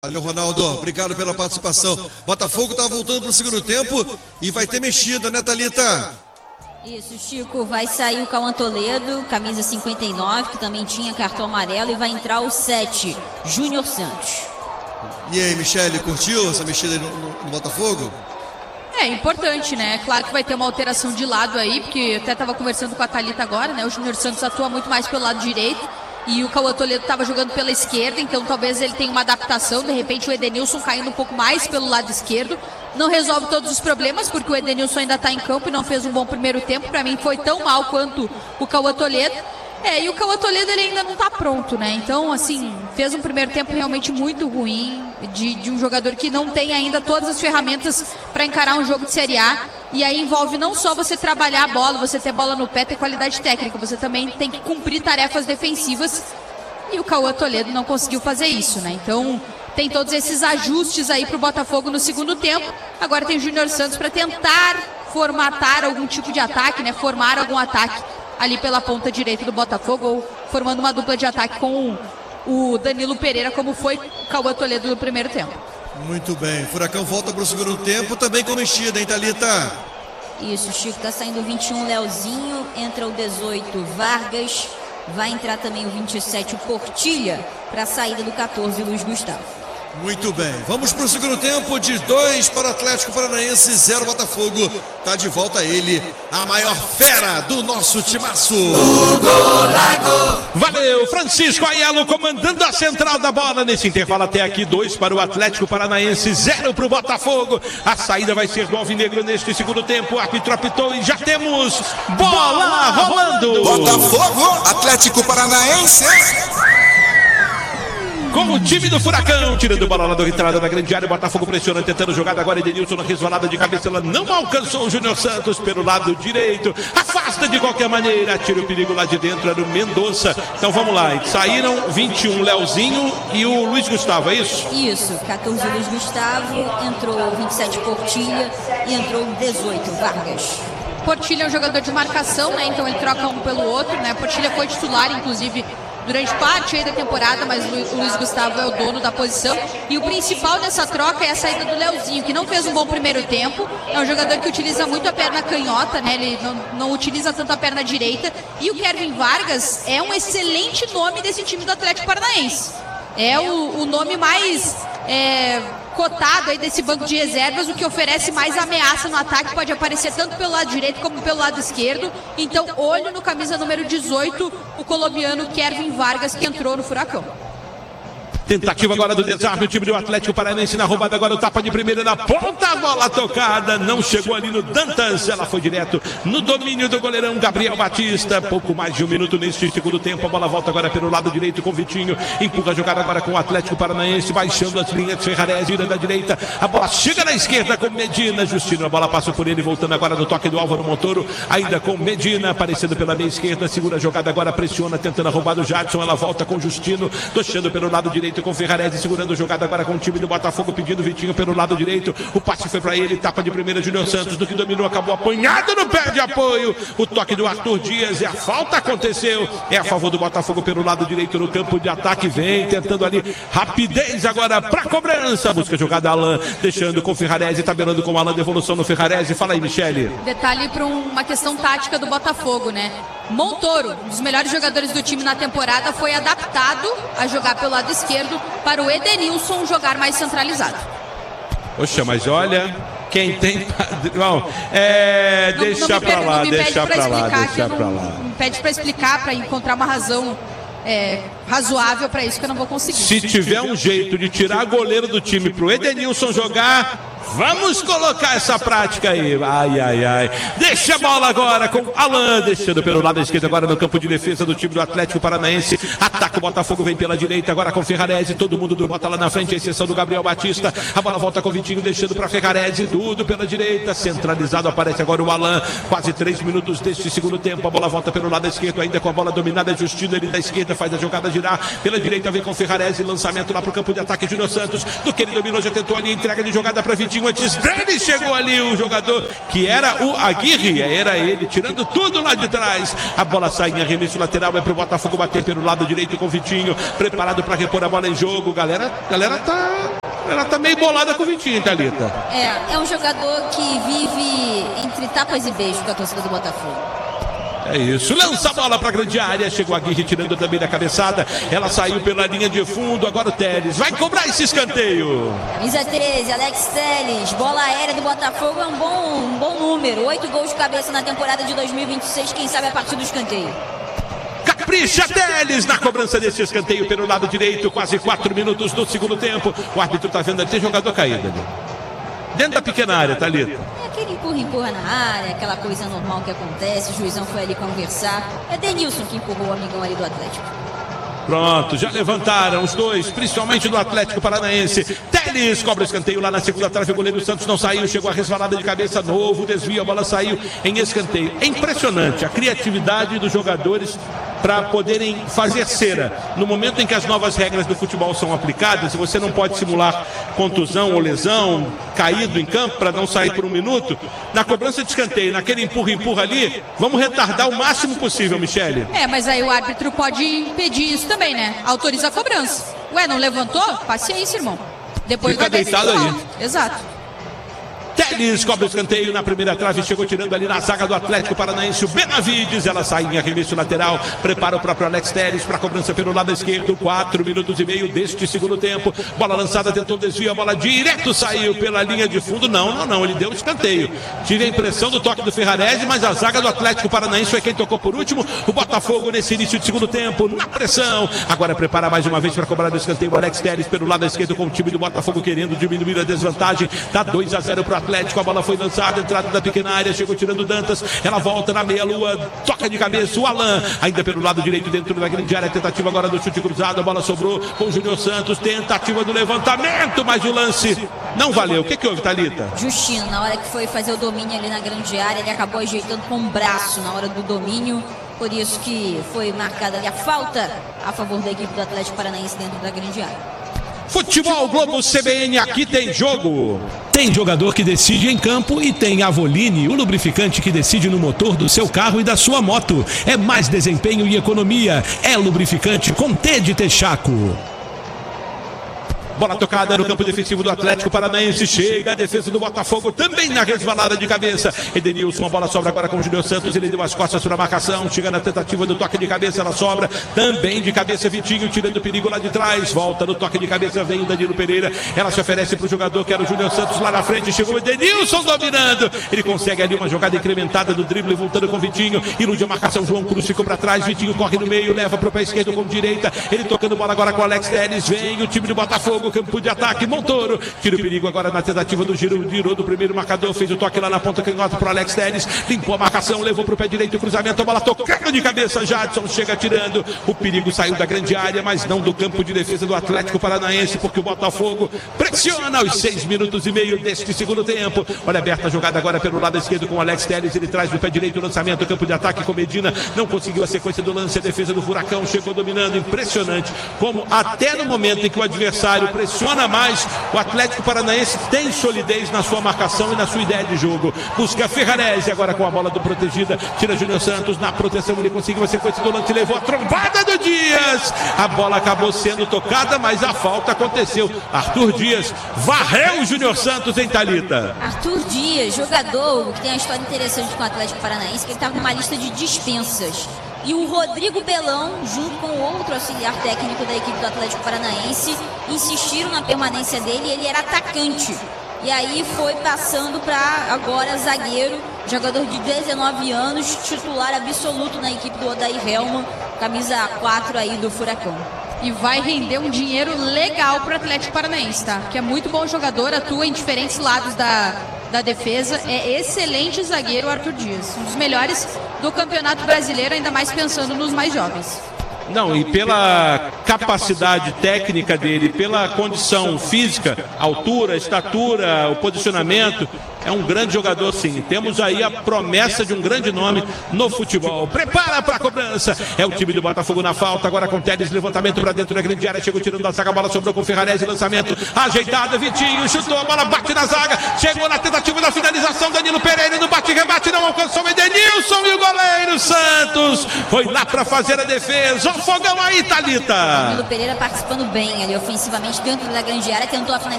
Valeu, Ronaldo, obrigado pela participação. Botafogo tá voltando pro segundo tempo e vai ter mexida, né, Thalita? Isso, Chico, vai sair o Cauã Toledo, camisa 59, que também tinha cartão amarelo, e vai entrar o 7, Júnior Santos. E aí, Michele, curtiu essa mexida aí no Botafogo? É importante, né? Claro que vai ter uma alteração de lado aí, porque até estava conversando com a Thalita agora, né? O Júnior Santos atua muito mais pelo lado direito e o Cauã Toledo estava jogando pela esquerda, então talvez ele tenha uma adaptação, de repente o Edenilson caindo um pouco mais pelo lado esquerdo. Não resolve todos os problemas, porque o Edenilson ainda está em campo e não fez um bom primeiro tempo. Para mim foi tão mal quanto o Cauã Toledo. E o Cauã Toledo ele ainda não está pronto, né? Então, assim, fez um primeiro tempo realmente muito ruim de um jogador que não tem ainda todas as ferramentas para encarar um jogo de Série A. E aí envolve não só você trabalhar a bola, você ter bola no pé, ter qualidade técnica, você também tem que cumprir tarefas defensivas. E o Cauã Toledo não conseguiu fazer isso, né? Então, tem todos esses ajustes aí para o Botafogo no segundo tempo. Agora tem o Júnior Santos para tentar formatar algum tipo de ataque, né? Formar algum ataque ali pela ponta direita do Botafogo, ou formando uma dupla de ataque com o Danilo Pereira, como foi o Cauã Toledo no primeiro tempo. Muito bem, Furacão volta para o segundo tempo, também com mexida, hein, Thalita? Isso, Chico, tá saindo o 21, Leozinho, entra o 18, Vargas, vai entrar também o 27, o Portilha, para a saída do 14, Luiz Gustavo. Muito bem, vamos para o segundo tempo de 2 para o Atlético Paranaense, 0 Botafogo. Tá de volta ele, a maior fera do nosso timaço. Valeu, Francisco Aiello comandando a central da bola nesse intervalo até aqui. 2 para o Atlético Paranaense, 0 para o Botafogo. A saída vai ser do Alvinegro neste segundo tempo. O árbitro apitou e já temos bola rolando. Botafogo, Atlético Paranaense. Com o time do Furacão, tirando bola lá da entrada da grande área, o Botafogo pressiona, tentando jogar agora. Edenilson na resvalada de cabeça, ela não alcançou o Júnior Santos pelo lado direito, afasta de qualquer maneira, tira o perigo lá de dentro, era o Mendonça. Então vamos lá, saíram 21, Leozinho e o Luiz Gustavo, é isso? Isso, 14 Luiz Gustavo, entrou 27 Portilha e entrou 18 Vargas. Portilha é um jogador de marcação, né? Então ele troca um pelo outro, né? Portilha foi titular, inclusive, durante parte aí da temporada, mas o Luiz Gustavo é o dono da posição. E o principal nessa troca é a saída do Leozinho, que não fez um bom primeiro tempo. É um jogador que utiliza muito a perna canhota, né? Ele não utiliza tanto a perna direita. E o Kevin Vargas é um excelente nome desse time do Atlético Paranaense. É o nome mais cotado aí desse banco de reservas, o que oferece mais ameaça no ataque, pode aparecer tanto pelo lado direito como pelo lado esquerdo. Então, olho no camisa número 18, o colombiano Kevin Vargas, que entrou no Furacão. Tentativa agora do desarme, o time do Atlético Paranaense na roubada, agora o tapa de primeira na ponta, a bola tocada, não chegou ali no Dantas, ela foi direto no domínio do goleirão Gabriel Batista. Pouco mais de um minuto neste segundo tempo, a bola volta agora pelo lado direito com o Vitinho, empurra a jogada agora com o Atlético Paranaense, baixando as linhas, Ferrarese vira da direita, a bola chega na esquerda com Medina, Justino, a bola passa por ele, voltando agora no toque do Álvaro Montoro, ainda com Medina, aparecendo pela meia esquerda, segura a jogada agora, pressiona, tentando a roubada do Jadson, ela volta com Justino, deixando pelo lado direito com Ferrarese, segurando a jogada agora com o time do Botafogo, pedindo Vitinho pelo lado direito, o passe foi para ele, tapa de primeira Júnior Santos, do que dominou, acabou apanhado no pé de apoio, o toque do Arthur Dias, e a falta aconteceu, é a favor do Botafogo pelo lado direito no campo de ataque, vem tentando ali, rapidez agora para cobrança, busca a jogada Alain, deixando com Ferrarese, tabelando com o Alain, devolução no Ferrarese, fala aí, Michele. Detalhe para uma questão tática do Botafogo, né? Montoro, um dos melhores jogadores do time na temporada, foi adaptado a jogar pelo lado esquerdo para o Edenilson jogar mais centralizado. Poxa, mas olha, quem tem padrão, deixa pra lá. Me pede para explicar, para encontrar uma razão razoável para isso, que eu não vou conseguir. Se tiver um jeito de tirar goleiro do time pro Edenilson jogar, vamos colocar essa prática aí. Ai. Deixa a bola agora com Alain, deixando pelo lado esquerdo agora no campo de defesa do time do Atlético Paranaense. Ataca o Botafogo, vem pela direita agora com Ferrarese, todo mundo do bota lá na frente, a exceção do Gabriel Batista. A bola volta com o Vitinho, deixando para Ferrarese, tudo pela direita, centralizado, aparece agora o Alain. Quase 3 minutos deste segundo tempo, a bola volta pelo lado esquerdo, ainda com a bola dominada, Justino, ele da esquerda, faz a jogada girar, pela direita vem com Ferrarese, lançamento lá pro campo de ataque, Júnior Santos, do que ele dominou, já tentou ali, entrega de jogada para Vitinho, pouquinho antes dele, chegou ali o jogador que era o Aguirre, era ele, tirando tudo lá de trás. A bola sai em arremesso lateral, é pro Botafogo bater pelo lado direito com o Vitinho, preparado para repor a bola em jogo. Galera tá meio bolada com o Vitinho, Thalita. É um jogador que vive entre tapas e beijos com a torcida do Botafogo. É isso, lança a bola para a grande área, chegou a Aguirre tirando também da cabeçada, ela saiu pela linha de fundo, agora o Teles vai cobrar esse escanteio. Camisa 13, Alex Teles, bola aérea do Botafogo é um bom número, 8 gols de cabeça na temporada de 2026, quem sabe a partir do escanteio. Capricha Teles na cobrança desse escanteio pelo lado direito, quase 4 minutos do segundo tempo, o árbitro tá vendo ali, tem jogador caído ali. Dentro da pequena área, Thalita. É aquele empurra na área, aquela coisa normal que acontece, o juizão foi ali conversar. É Denilson que empurrou o amigão ali do Atlético. Pronto, já levantaram os dois, principalmente do Atlético Paranaense. Teles cobra o escanteio lá na segunda trave, o goleiro Santos não saiu, chegou a resvalada de cabeça, novo desvio, a bola saiu em escanteio. É impressionante a criatividade dos jogadores para poderem fazer cera. No momento em que as novas regras do futebol são aplicadas, você não pode simular contusão ou lesão, caído em campo para não sair por um minuto. Na cobrança de escanteio, naquele empurra ali, vamos retardar o máximo possível, Michele. Mas aí o árbitro pode impedir isso também, né? Autoriza a cobrança. Ué, não levantou? Paciência, irmão. Depois fica deitado aí. Exato. Teles cobra o escanteio na primeira trave, chegou tirando ali na zaga do Atlético Paranaense o Benavides, ela sai em arremesso lateral, prepara o próprio Alex Teles para a cobrança pelo lado esquerdo, 4 minutos e meio deste segundo tempo, bola lançada, tentou desvio, a bola direto saiu pela linha de fundo, não, ele deu escanteio. Tive a impressão do toque do Ferrarese, mas a zaga do Atlético Paranaense foi quem tocou por último, o Botafogo nesse início de segundo tempo, na pressão, agora prepara mais uma vez para cobrar o escanteio, o Alex Teles pelo lado esquerdo com o time do Botafogo querendo diminuir a desvantagem, dá 2-0 para o Atlético, a bola foi lançada, entrada da pequena área, chegou tirando Dantas, ela volta na meia-lua, toca de cabeça, o Alan, ainda pelo lado direito dentro da grande área, tentativa agora do chute cruzado, a bola sobrou com o Júnior Santos, tentativa do levantamento, mas o lance não valeu. O que houve, Thalita? Justino, na hora que foi fazer o domínio ali na grande área, ele acabou ajeitando com o braço na hora do domínio, por isso que foi marcada ali a falta a favor da equipe do Atlético Paranaense dentro da grande área. Futebol Globo CBN, aqui tem jogo. Tem jogador que decide em campo e tem Avoline, o lubrificante que decide no motor do seu carro e da sua moto. É mais desempenho e economia. É lubrificante com T de Texaco. Bola tocada no campo defensivo do Atlético Paranaense. Chega a defesa do Botafogo também na resvalada de cabeça. Edenilson, a bola sobra agora com o Júnior Santos. Ele deu as costas para a marcação. Chega na tentativa do toque de cabeça. Ela sobra também de cabeça. Vitinho tirando o perigo lá de trás. Volta no toque de cabeça. Vem o Danilo Pereira. Ela se oferece para o jogador que era o Júnior Santos lá na frente. Chegou o Edenilson dominando. Ele consegue ali uma jogada incrementada do drible, voltando com o Vitinho. Ilude a marcação. João Cruz ficou para trás. Vitinho corre no meio. Leva para o pé esquerdo com direita. Ele tocando bola agora com o Alex Teles. Vem o time do Botafogo. Campo de ataque, Montoro, tira o perigo agora na tentativa do giro, virou do primeiro marcador, fez o toque lá na ponta canhota para o Alex Teles, limpou a marcação, levou para o pé direito o cruzamento, a bola tocando de cabeça, Jadson chega tirando, o perigo saiu da grande área, mas não do campo de defesa do Atlético Paranaense, porque o Botafogo pressiona os 6 minutos e meio deste segundo tempo. Olha, aberta a jogada agora pelo lado esquerdo com o Alex Teles, ele traz no pé direito o lançamento, campo de ataque com Medina, não conseguiu a sequência do lance, a defesa do Furacão chegou dominando, impressionante, como até no momento em que o adversário pressiona mais, o Atlético Paranaense tem solidez na sua marcação e na sua ideia de jogo. Busca Ferrarese agora com a bola do protegida, tira Júnior Santos na proteção, ele conseguiu a sequência do lance, levou a trombada do Dias, a bola acabou sendo tocada, mas a falta aconteceu. Arthur Dias varreu o Júnior Santos em Thalita. Arthur Dias, jogador que tem uma história interessante com o Atlético Paranaense, que ele estava numa lista de dispensas. E o Rodrigo Belão, junto com outro auxiliar técnico da equipe do Atlético Paranaense, insistiram na permanência dele e ele era atacante. E aí foi passando para agora zagueiro, jogador de 19 anos, titular absoluto na equipe do Odair Hellmann, camisa 4 aí do Furacão. E vai render um dinheiro legal para o Atlético Paranaense, tá? Que é muito bom jogador, atua em diferentes lados da defesa, é excelente zagueiro o Arthur Dias, um dos melhores do Campeonato Brasileiro, ainda mais pensando nos mais jovens. Não, e pela capacidade técnica dele, pela condição física, altura, estatura, o posicionamento, é um grande jogador, sim. Temos aí a promessa de um grande nome no futebol. Prepara para a cobrança. É o time do Botafogo na falta. Agora com Teles, levantamento para dentro da grande área. Chega o tiro da zaga, a bola sobrou com Ferrarese, lançamento ajeitado. Vitinho chutou, a bola bate na zaga. Chegou na tentativa da finalização. Danilo Pereira no bate-rebate, não alcançou. Edenilson e o goleiro Santos foi lá para fazer a defesa. O fogão aí, Thalita. Danilo Pereira participando bem ali ofensivamente dentro da grande área, tentou a finalização